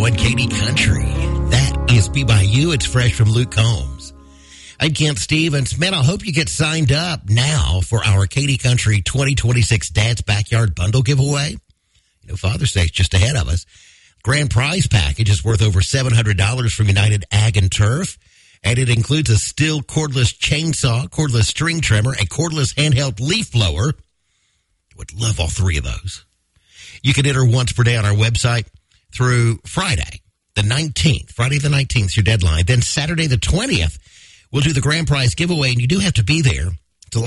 on Katy Country. That is Be By You. It's fresh from Luke Combs. I'm Kent Stevens. Man, I hope you get signed up now for our Katy Country 2026 Dad's Backyard Bundle giveaway. You know, Father's Day is just ahead of us. Grand prize package is worth over $700 from United Ag and Turf. And it includes a Stihl cordless chainsaw, cordless string trimmer, a cordless handheld leaf blower. Would love all three of those. You can enter once per day on our website through Friday, the 19th. Friday the 19th is your deadline. Then Saturday the 20th, we'll do the grand prize giveaway, and you do have to be there